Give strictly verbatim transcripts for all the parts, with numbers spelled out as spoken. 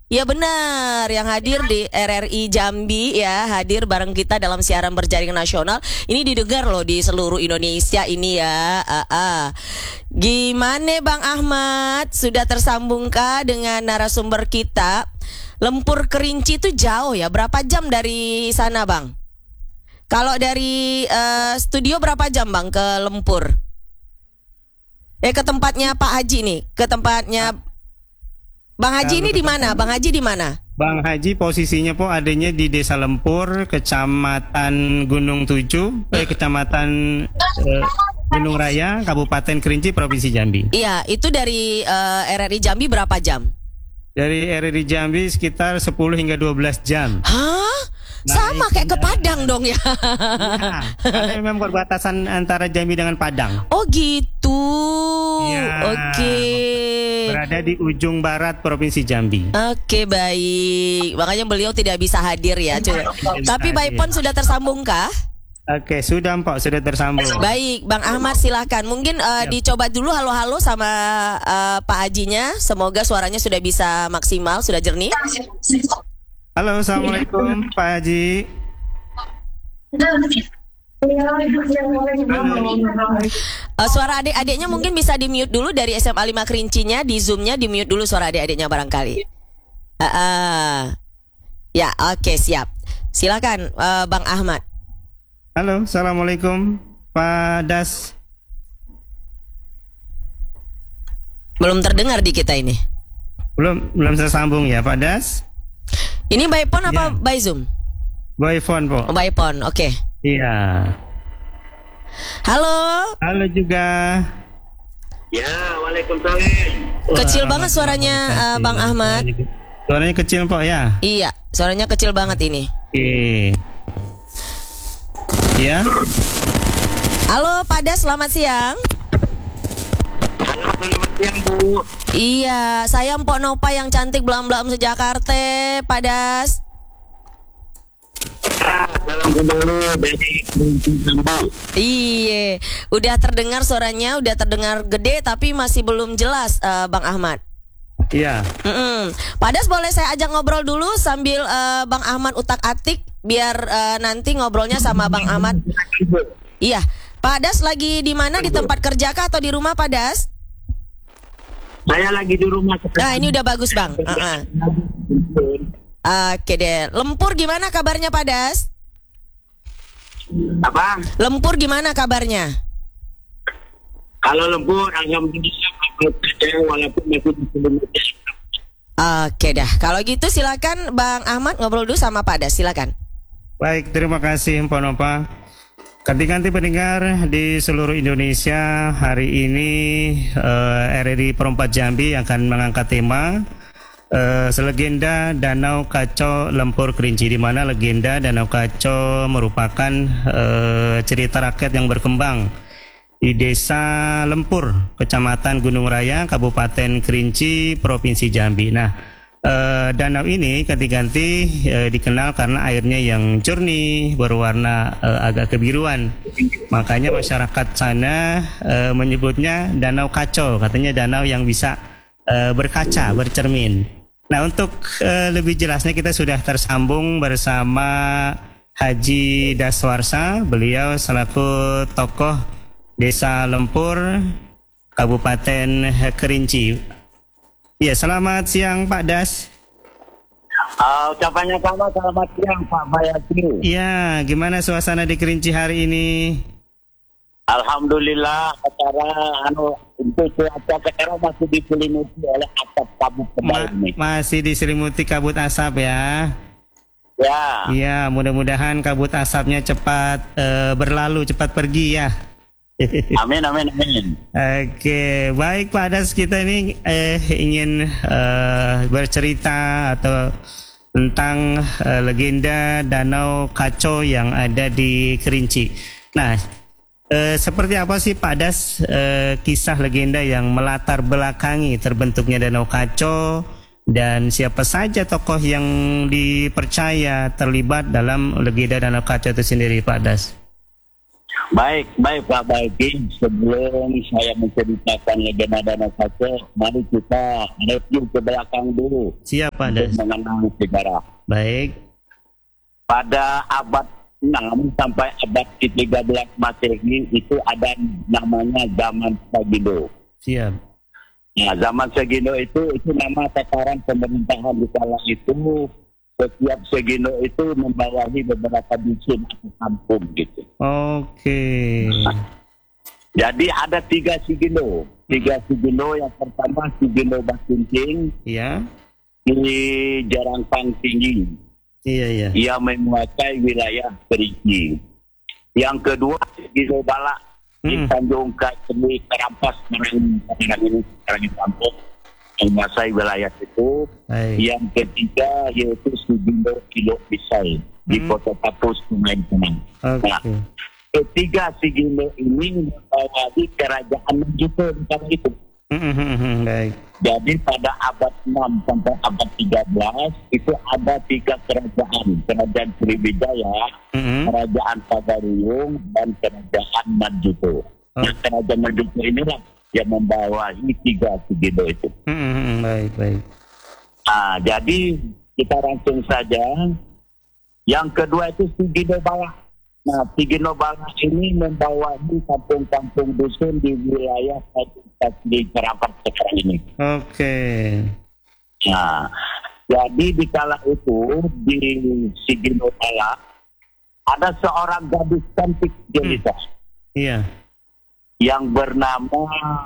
Ya benar, yang hadir di R R I Jambi ya, hadir bareng kita dalam siaran berjaring nasional. Ini didengar loh di seluruh Indonesia ini ya. Ah, ah. Gimana Bang Ahmad? Sudah tersambungkah dengan narasumber kita? Lempur Kerinci itu jauh ya, berapa jam dari sana Bang? Kalau dari uh, studio berapa jam Bang ke Lempur? Eh ke tempatnya Pak Haji nih, ke tempatnya Bang Haji ini di mana? Bang Haji di mana? Bang Haji posisinya po adanya di Desa Lempur, Kecamatan Gunung Tujuh, eh, Kecamatan eh, Gunung Raya, Kabupaten Kerinci, Provinsi Jambi. Iya, itu dari uh, R R I Jambi berapa jam? Dari R R I Jambi sekitar sepuluh hingga dua belas jam. Hah? Sama kayak ke Padang dong ya? Ya, karena memang perbatasan antara Jambi dengan Padang. Oh gitu. Ya, Oke. Berada di ujung barat Provinsi Jambi. Oke baik. Makanya beliau tidak bisa hadir ya. Tapi Baik Pon sudah tersambungkah? Oke, sudah Mpok, sudah tersambung. Baik, Bang Ahmad silahkan. Mungkin uh, dicoba dulu halo-halo sama uh, Pak Hajinya. Semoga suaranya sudah bisa maksimal, sudah jernih. Halo, assalamualaikum Pak Haji. Uh, suara adik-adiknya mungkin bisa di mute dulu dari S M A lima Kerincinya, di zoomnya di mute dulu suara adik-adiknya barangkali. Uh, uh. Ya, oke okay, siap. Silakan uh, Bang Ahmad. Halo, assalamualaikum Pak Das. Belum terdengar di kita ini. Belum belum tersambung ya Pak Das. Ini by phone apa ya. by Zoom? By phone po. Oh, by phone, oke. Okay. Iya. Halo. Halo juga. Ya, waalaikumsalam. Kecil banget suaranya uh, Bang Ahmad. Suaranya kecil po ya? Iya, suaranya kecil banget ini. Oke. Ya. Halo, Pada, selamat siang. Halo, selamat siang Bu. Iya, saya Mpok Nopa yang cantik belam-belam sejakarta, Padas. Salam dulu dari Jambi. Iya, udah terdengar suaranya, udah terdengar gede tapi masih belum jelas, uh, Bang Ahmad. Iya. Mm-mm. Padas, boleh saya ajak ngobrol dulu sambil uh, Bang Ahmad utak-atik biar uh, nanti ngobrolnya sama Bang Ahmad. Iya, Padas lagi di mana, di tempat kerja kah atau di rumah Padas? Saya lagi di rumah. Nah, ini udah bagus Bang. Uh-uh. Oke deh. Lempur gimana kabarnya Padas? Apa? Lempur gimana kabarnya? Kalau Lempur, alhamdulillah walaupun masih di selimutnya. Oke dah. Kalau gitu silakan Bang Ahmad ngobrol dulu sama Padas. Silakan. Baik, terima kasih Mpok Nopa. Ganti-ganti pendengar di seluruh Indonesia, hari ini uh, R R I Perempat Jambi akan mengangkat tema uh, selegenda Danau Kaco Lempur Kerinci, di mana legenda Danau Kaco merupakan uh, cerita rakyat yang berkembang di Desa Lempur, Kecamatan Gunung Raya, Kabupaten Kerinci, Provinsi Jambi. Nah, Uh, danau ini ganti-ganti uh, dikenal karena airnya yang jernih, berwarna uh, agak kebiruan. Makanya masyarakat sana uh, menyebutnya Danau Kaco, katanya danau yang bisa uh, berkaca, bercermin. Nah, untuk uh, lebih jelasnya kita sudah tersambung bersama Haji Daswarsa. Beliau selaku tokoh Desa Lempur, Kabupaten Kerinci. Ya, selamat siang Pak Das. Uh, ucapannya sama, selamat siang Pak Bayati. Ya, gimana suasana di Kerinci hari ini? Alhamdulillah, acara anu untuk cuaca sekarang masih diselimuti oleh asap kabut tebal ini. Ma masih diselimuti kabut asap ya. Ya. Iya, mudah-mudahan kabut asapnya cepat uh, berlalu, cepat pergi ya. Amin, amin, amin. Oke, baik Pak Das, kita ini eh, ingin eh, bercerita atau tentang eh, legenda Danau Kaco yang ada di Kerinci. Nah, eh, seperti apa sih Pak Das eh, kisah legenda yang melatar belakangi terbentuknya Danau Kaco, dan siapa saja tokoh yang dipercaya terlibat dalam legenda Danau Kaco itu sendiri Pak Das? Baik, baik Pak Balki. Sebelum saya menceritakan legenda Danau Saco, mari kita review ke belakang dulu. Siap Pak untuk Das. mengenal sejarah. Baik. Pada abad enam sampai abad ke tiga belas Masehi itu ada namanya zaman Segindo. Siap. Nah, zaman Segindo itu itu nama tataran pemerintahan di kala itu. Setiap Segindo itu membawahi beberapa dusun atau kampung gitu. Oke. Jadi ada tiga Segindo. Tiga Segindo, yang pertama Segindo Bakunting Iya. di Jarangpang Tinggi. Iya, iya. Ia menguasai wilayah Perigi. Yang kedua Segindo Balak di Hmm. Tanjung Kasemi Karampas sekarang sekarang ini sekarang di kampung menguasai wilayah itu. Baik. Yang ketiga yaitu Segindo Kilo Pisai di Hmm. Kota Tapus Sungai Tenang. Oke. Nah, ketiga Segindo ini membawahi kerajaan Majuto di kala itu. Hmm, hmm, hmm, baik. Jadi pada abad enam sampai abad tiga belas itu ada tiga kerajaan. Kerajaan Sriwijaya, Hmm. Kerajaan Pagaruyung, dan Kerajaan Majuto. Oh. Nah, Kerajaan Majuto inilah yang membawahi tiga Segindo itu. Hmm, hmm, baik, baik. Nah, jadi kita langsung saja. Yang kedua itu Segindo Balak. Nah, Segindo Balak ini membawahi kampung-kampung dusun di wilayah di Karampas sekarang ini. Oke. Nah, jadi di kala itu di Segindo Balak ada seorang gadis cantik jelita Iya. yang bernama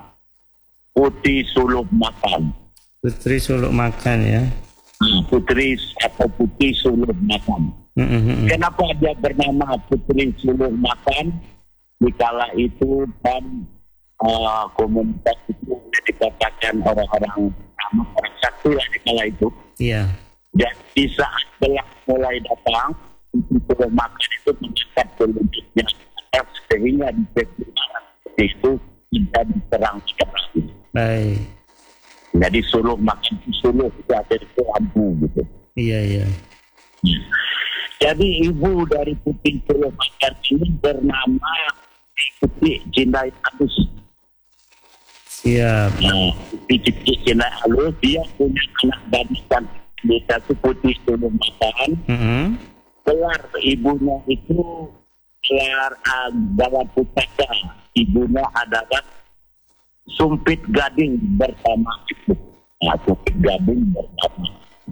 Putri Suluk Makan. Putri Suluk Makan ya. Putri atau Putri Suluk Makan. Hmm, hmm, hmm. Kenapa dia bernama Putri Suluk Makan? Di kala itu kan uh, komunitas itu dikatakan orang-orang sama orang satu lah di kala itu. Iya. Dan di saat gelap mulai datang, Putri Suluk Makan itu mengangkat telunjuknya sehingga di perjalanan itu tidak diserang sekali. Baik. Jadi Suluk Makan Suluk itu ada di lampu gitu. Iya, iya. Jadi ibu dari Putri Suluk Makan ini bernama Putri Cindai Alus. Siap. Nah, Putri Cindai Alus dia punya anak barisan di satu Putri Suluk Makan. Hmm. Gelar ibunya itu gelar Gawat Putaka. Ibunya adalah Sumpit Gading bersama ibu. Nah, Sumpit Gading bersama.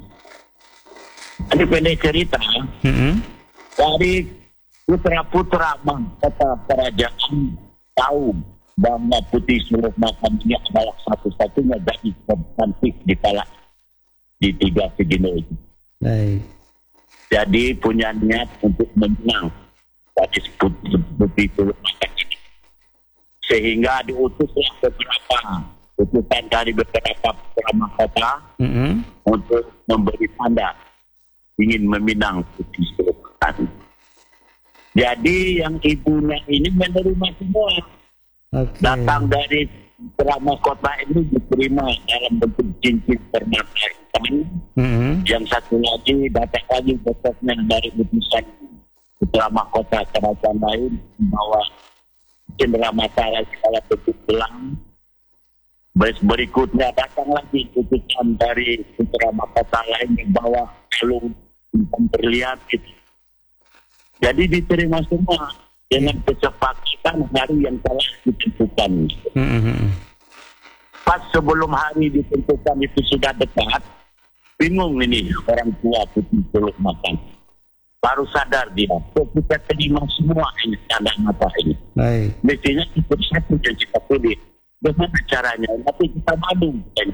Ini pendek cerita. Hmm. Dari putra-putra mahkota kerajaan tahu bahwa Putri Suluk Makan ini adalah satu-satunya gadis tercantik di kala di tiga Segindo itu. Baik. Jadi punya niat untuk menang gadis Putri, Putri Suluk Makan ini. Sehingga diutuslah beberapa utusan dari beberapa putra mahkota Hmm. untuk memberi tanda ingin meminang Putri Suluk Makan. Jadi yang ibunya ini menerima semua. Oke. Datang dari putra mahkota ini diterima dalam bentuk cincin permata hitam. Hmm. Yang satu lagi datang lagi besoknya dari utusan putra mahkota kerajaan lain membawa cendera matahari segala bentuk gelang. Berikutnya datang lagi utusan dari putra mahkota lain membawa kalung hitam berlian gitu. Jadi diterima semua dengan kesepakatan hari yang telah ditentukan. Hmm. Pas sebelum hari ditentukan itu sudah dekat, bingung ini orang tua Putri Suluk Makan. Baru sadar dia, kok kita terima semua ini tanda mata ini. Baik. Mestinya kita satu dan kita pilih. Bagaimana caranya? Tapi kita malu.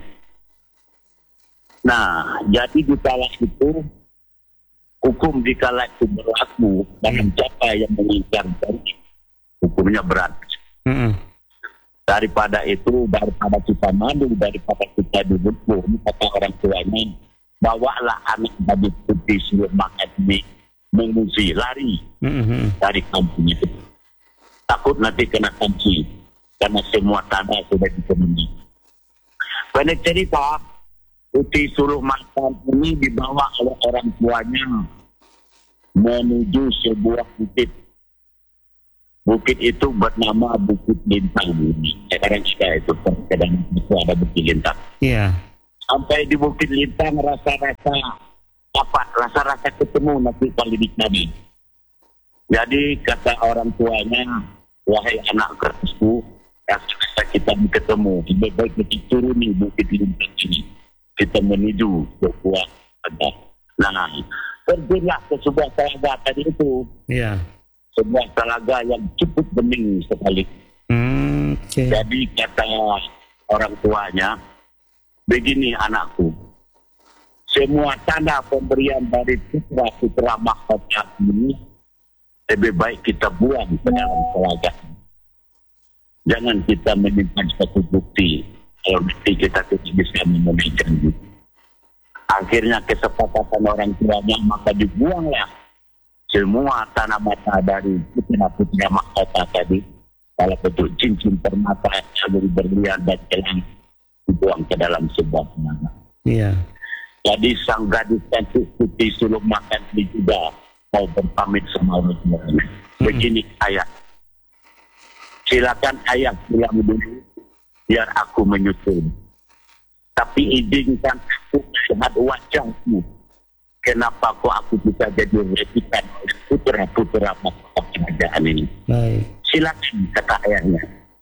Nah, jadi di kala itu hukum di kala itu berlaku dan siapa yang mengincar hukumnya berat. Hmm. Daripada itu, daripada kita malu, daripada kita dibutuh, kata orang tuanya, bawalah anak gadis Putri Suluk Makan ini mengungsi, lari Hmm. dari kampung itu. Takut nanti kena sanksi karena semua tanah sudah dipenuhi. Pendek cerita, Putri Suluk Makan ini dibawa oleh orang tuanya menuju sebuah bukit. Bukit itu bernama Bukit Lintang. Sekarang kita itu kadang itu ada Bukit Lintang. Iya. Sampai di Bukit Lintang rasa-rasa dapat, rasa-rasa ketemu Nabi kali kami. Jadi kata orang tuanya, wahai anak kerasku, rasa-rasa kita ketemu. Lebih baik kita turun di Bukit Lintang ini. Kita menuju ke buah ada. Nah, pergilah ke sebuah telaga tadi itu. Iya. Sebuah telaga yang cukup bening sekali. Hmm, okay. Jadi kata orang tuanya, begini anakku, semua tanda pemberian dari putra-putra mahkota ini lebih baik kita buang ke dalam telaga. Jangan kita menyimpan satu bukti kalau nanti kita tidak bisa memenuhikan itu. Akhirnya kesepakatan orang tuanya, maka dibuanglah semua tanah mata dari putra-putra mahkota tadi, kalau bentuk cincin permata yang berlian dan gelang, dibuang ke dalam sebuah telaga. Iya. Jadi sang gadis cantik putih sulung makan ini juga mau berpamit sama orang tuanya. Begini ayah, silakan ayah pulang dulu, biar aku menyusul. Tapi izinkan aku melihat wajahmu. Kenapa kok aku bisa jadi replikan oleh putra-putra mahkota kerajaan ini? Baik. Silakan, kata ayahnya.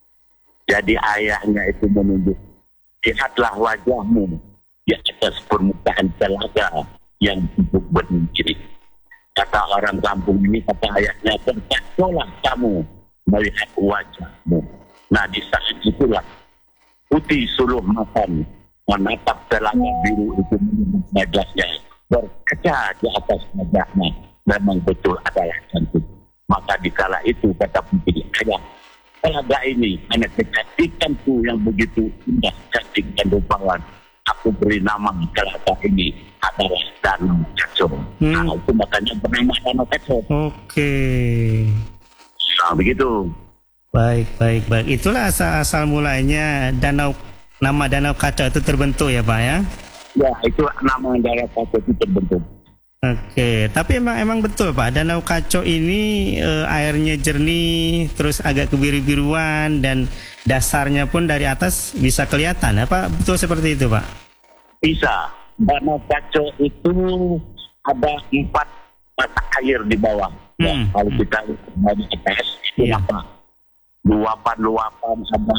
Jadi ayahnya itu menunjuk, lihatlah wajahmu di atas permukaan telaga yang cukup bening ini. Kata orang kampung ini, kata ayahnya, terpaksalah kamu melihat wajahmu. Nah, di saat itulah putih suluh makan menatap telaga biru itu menunjuk wajahnya. Berkaca di atas wajahnya, memang betul adalah cantik. Maka dikala itu kata putri ayah, telaga ini hanya kecantikanku yang begitu indah, cantik dan rupawan. Aku beri nama telaga ini adalah Danau Kaco. Hmm. Nah, itu makanya bernama Danau Kaco. Oke. Okay. Nah, begitu. Baik, baik, baik. Itulah asal-asal mulanya danau, nama Danau Kaco itu terbentuk ya Pak ya? Ya, itu nama Danau Kaco itu terbentuk. Oke, tapi emang emang betul Pak, Danau Kaco ini e, airnya jernih, terus agak kebiru-biruan dan dasarnya pun dari atas bisa kelihatan. Apa betul seperti itu Pak? Bisa. Danau Kaco itu ada empat mata air di bawah. Hmm. Ya, kalau kita dari atas itu iya. apa? Luapan-luapan ada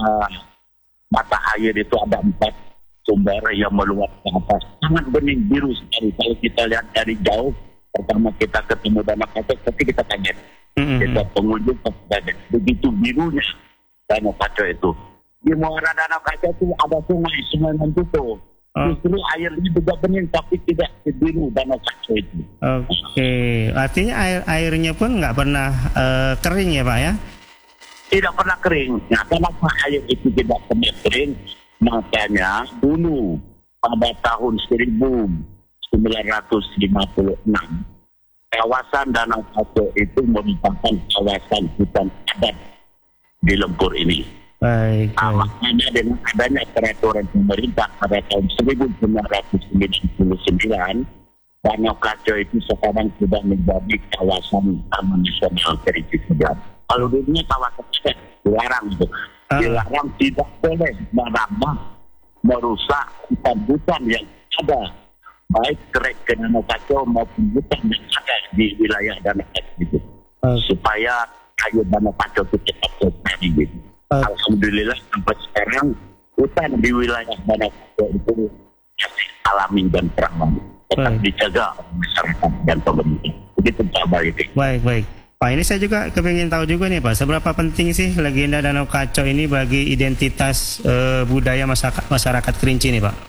mata air itu ada empat sumber yang meluap ke atas, sangat bening biru sekali. Kalau kita lihat dari jauh, pertama kita ketemu Danau Kaco, tapi kita kaget. Mm-hmm. Kita pengunjung kaget. Begitu birunya Danau Kaco itu. Di muara Danau Kaco itu ada sungai, sungai Mantuto. Oh. Justru airnya juga bening, tapi tidak sebiru Danau Kaco itu. Oke, okay. Artinya air airnya pun nggak pernah uh, kering ya Pak ya? Tidak pernah kering. Nah, kenapa air itu tidak pernah kering? Makanya dulu pada tahun seribu sembilan ratus lima puluh enam kawasan Danau Kaco itu merupakan kawasan hutan adat di Lempur ini. Baik. Nah, makanya dengan adanya peraturan pemerintah pada tahun seribu sembilan ratus sembilan puluh sembilan, Danau Kaco itu sekarang sudah menjadi kawasan Taman Nasional Kerinci Segar. Kalau dulunya kawasan adat dilarang itu. Dilarang tidak boleh menambah, merusak hutan-hutan yang ada, baik trek ke Danau Kaco maupun hutan yang ada di wilayah Danau Kaco itu, uh. supaya kayu Danau Kaco itu tetap terjadi gitu. Uh. Alhamdulillah sampai sekarang hutan di wilayah Danau Kaco itu masih alami dan perawan, tetap uh. dijaga oleh masyarakat dan pemerintah. Begitu Pak Baik. Baik, baik. Pak, ini saya juga kepingin tahu juga nih Pak, seberapa penting sih legenda Danau Kaco ini bagi identitas e, budaya masyarakat, masyarakat Kerinci nih Pak?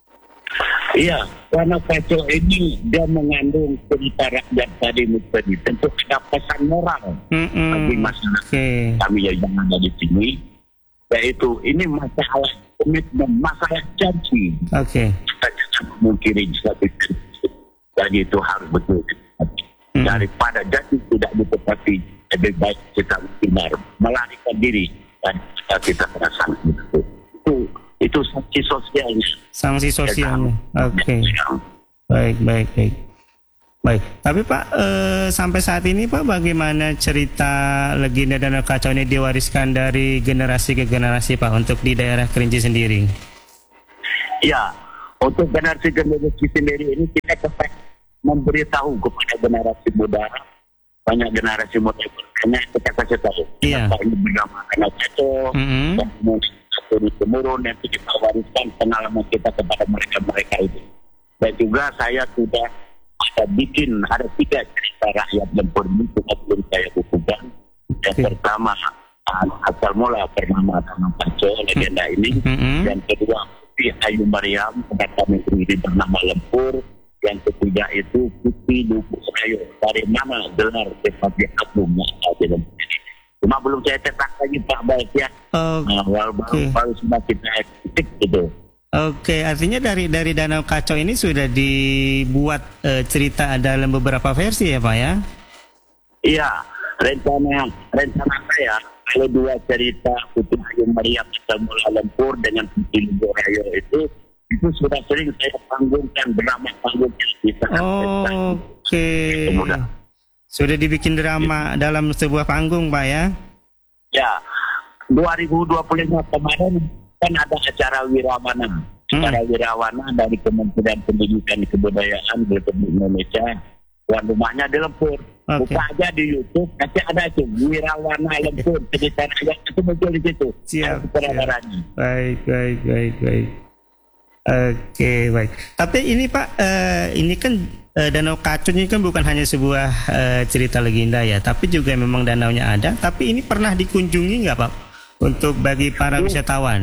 Iya, Danau Kaco ini dia mengandung cerita rakyat tadi tadi, tentu ada pesan moral mm-hmm. bagi masyarakat okay. kami yang ada di sini, yaitu ini masalah komitmen, masalah janji. Oke. Okay. Kita jangan memungkiri satu dan itu harus betul. Hmm. Daripada janji tidak ditepati, lebih baik kita benar melarikan diri dan kita kita terasa itu. Itu itu sanksi sosialnya. Sanksi sosialnya. Oke. Okay. Baik, baik, baik. Baik, tapi Pak eh, sampai saat ini Pak bagaimana cerita legenda Danau Kacau ini diwariskan dari generasi ke generasi Pak untuk di daerah Kerinci sendiri? Ya, untuk generasi generasi sendiri ini kita tetap memberitahu kepada generasi muda, banyak generasi muda bertanya, kita kasih tahu. Iya. Kenapa ini bernama Danau Kacau, Mm-hmm. dan kemudian turun temurun nanti kita wariskan pengalaman kita kepada mereka-mereka itu. Dan juga saya sudah ada bikin ada tiga cerita rakyat lempur ini cuma belum saya bukukan. Yang Okay. pertama asal mula bernama Danau Kacau legenda ini. Mm-hmm. Yang kedua Putri Ayu Mariam pendata negeri bernama Lempur. Yang ketiga itu Putri Lubuk Rayo. Dari mana gelar sebagai agung yang ada di Lempur ini? Cuma belum saya cetak lagi Pak Baik ya. Oh, Nah, baru Oke. baru sudah kita eksekutif gitu. Oke, artinya dari dari Danau Kacau ini sudah dibuat eh, cerita dalam beberapa versi ya Pak ya? Iya, rencana rencana saya kalau dua cerita Putri Ayu Mariam asal mula Lempur dengan Putri Lubuk Rayo itu itu sudah sering saya panggungkan drama panggung yang bisa. Oke. Kemudian. Sudah dibikin drama dalam sebuah panggung Pak ya? Ya, dua ribu dua puluh lima kemarin kan ada acara Wirawana. Acara Wirawana dari Kementerian Pendidikan dan Kebudayaan Republik Indonesia. Tuan rumahnya di Lempur. Oke. Buka aja di YouTube, nanti ada itu Wirawana Lempur, cerita rakyat itu muncul di situ. Siap, Ada sutradaranya. Baik, baik, baik, baik. Oke, baik. Tapi ini Pak, eh, ini kan eh, Danau Kacau ini kan bukan hanya sebuah eh, cerita legenda ya, tapi juga memang danaunya ada. Tapi ini pernah dikunjungi nggak Pak? Untuk bagi para wisatawan?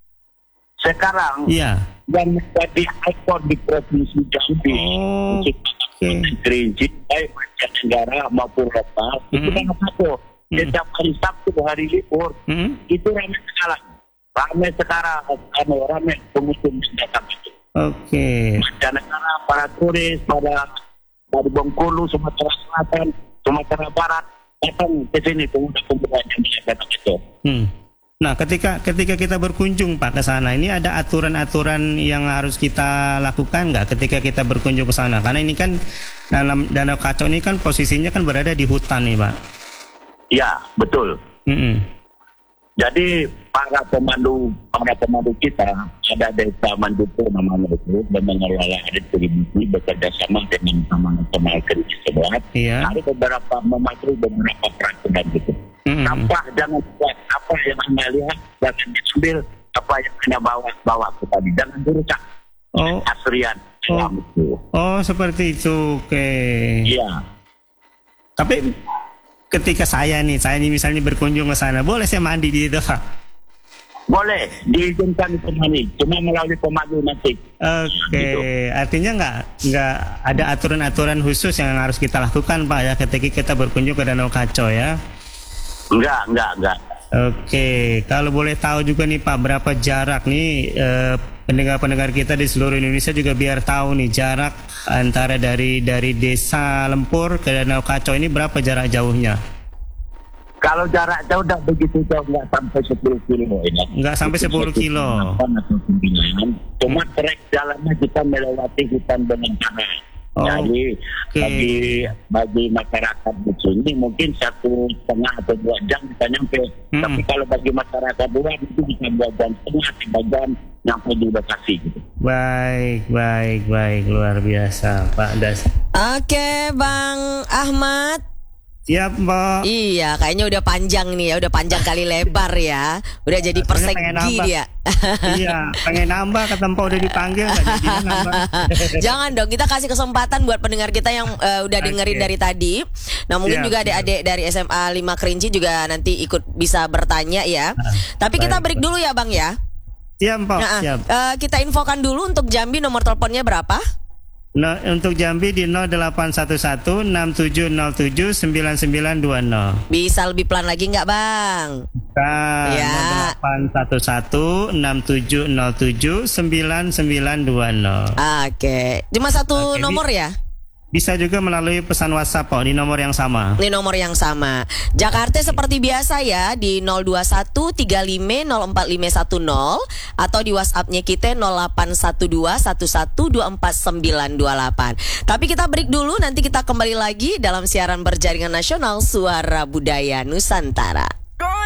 Sekarang Iya. dan menjadi ikon di provinsi Jambi. Oh, oke. Kerinci, baik mancanegara maupun lokal, itu Mm-mm. Danau Kacau. Setiap hari Sabtu hari libur Hmm? itu ramai sekarang. Ramai sekarang, anu ramai pengunjung yang datang itu. Oke. Mancanegara, para turis, pada dari Bengkulu, Sumatera Selatan, Sumatera Barat datang ke sini pemuda-pemuda yang datang itu. Hmm. Nah, ketika ketika kita berkunjung Pak ke sana, ini ada aturan-aturan yang harus kita lakukan nggak ketika kita berkunjung ke sana? Karena ini kan dalam Danau Kacau ini kan posisinya kan berada di hutan nih Pak. Ya, betul. Mm-mm. Jadi para pemandu para pemandu kita ada desa Mandupo namanya itu dan mengelola distribusi bekerja sama dengan Taman Nasional Kerinci Sebelah. Iya. Ada beberapa mematuhi beberapa peraturan gitu. Mm-mm. Sampah jangan buat apa yang anda lihat jangan diambil, apa yang anda bawa bawa ke tadi jangan dirusak. Oh. Asrian Oh. alam itu. Oh, seperti itu. Oke. Iya. Tapi ketika saya nih, saya nih misalnya berkunjung ke sana, boleh saya mandi di situ Pak? Boleh diizinkan ditemani, cuma melalui pemandu nanti. Oke, artinya nggak nggak ada aturan-aturan khusus yang harus kita lakukan Pak ya ketika kita berkunjung ke Danau Kacau ya? Enggak, enggak, enggak. Oke, kalau boleh tahu juga nih Pak, berapa jarak nih eh, pendengar-pendengar kita di seluruh Indonesia juga biar tahu nih jarak antara dari dari desa Lempur ke Danau Kacau ini berapa jarak jauhnya? Kalau jarak jauh tidak begitu jauh, nggak sampai sepuluh kilo ini. Nggak sampai sepuluh kilo. delapan atau sembilan. Cuma trek jalannya kita melewati hutan dengan tanah. Oh, Jadi oke. bagi bagi masyarakat di sini mungkin satu setengah atau dua jam bisa nyampe. Mm-mm. Tapi kalau bagi masyarakat luar itu bisa dua jam setengah, tiga jam nyampe di lokasi gitu. Baik, baik, baik, luar biasa Pak Das. Oke, Bang Ahmad. Siap Mbak. Iya, kayaknya udah panjang nih ya, udah panjang kali lebar ya. Udah jadi Rasanya pengen persegi nambah. dia. Iya, pengen nambah kata Mbak udah dipanggil nggak jadi nambah. Jangan dong, kita kasih kesempatan buat pendengar kita yang eh, udah dengerin Oke. dari tadi. Nah, mungkin Siap, juga adik-adik dari S M A lima Kerinci juga nanti ikut bisa bertanya ya. Tapi kita baik, break dulu ya, Bang ya. Siap Mbak, Nah, siap. eh, kita infokan dulu untuk Jambi nomor teleponnya berapa? No, untuk Jambi di nol delapan satu satu enam tujuh nol tujuh sembilan sembilan dua nol. Bisa lebih pelan lagi nggak, Bang? Nah, Ya. nol delapan satu satu enam tujuh nol tujuh sembilan sembilan dua nol. Oke, cuma satu Oke, nomor di- ya? bisa juga melalui pesan WhatsApp kok di nomor yang sama. Di nomor yang sama. Jakarta seperti biasa ya di nol dua satu tiga lima nol empat lima satu nol atau di WhatsApp-nya kita nol delapan satu dua satu satu dua empat sembilan dua delapan. Tapi kita break dulu, nanti kita kembali lagi dalam siaran berjaringan nasional Suara Budaya Nusantara.